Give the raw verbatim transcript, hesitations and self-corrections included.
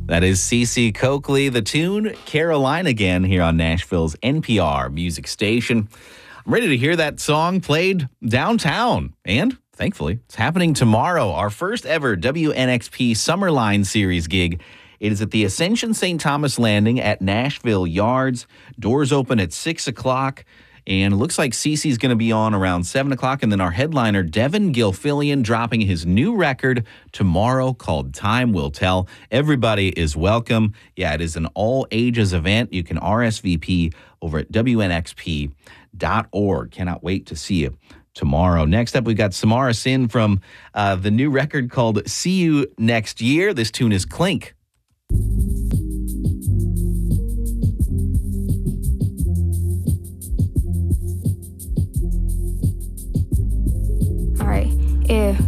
That is Cece Coakley. The tune, Caroline Again, here on Nashville's N P R music station. I'm ready to hear that song played downtown. And thankfully, it's happening tomorrow. Our first ever W N X P Summerline Series gig. It is at the Ascension Saint Thomas Landing at Nashville Yards. Doors open at six o'clock. And it looks like Cece's going to be on around seven o'clock. And then our headliner, Devin Gilfillian, dropping his new record tomorrow called Time Will Tell. Everybody is welcome. Yeah, it is an all-ages event. You can R S V P over at W N X P dot org. Cannot wait to see you tomorrow. Next up, we've got Samara Sin from uh, the new record called See You Next Year. This tune is Clink. Alright, yeah.